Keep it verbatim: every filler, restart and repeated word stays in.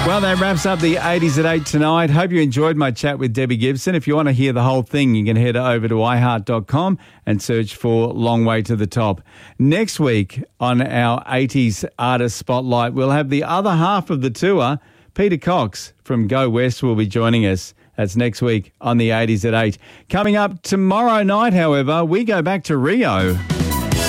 Well, that wraps up the eighties at eight tonight. Hope you enjoyed my chat with Debbie Gibson. If you want to hear the whole thing, you can head over to i heart dot com and search for Long Way to the Top. Next week on our eighties Artist Spotlight, we'll have the other half of the tour. Peter Cox from Go West will be joining us. That's next week on the eighties at eight. Coming up tomorrow night, however, we go back to Rio.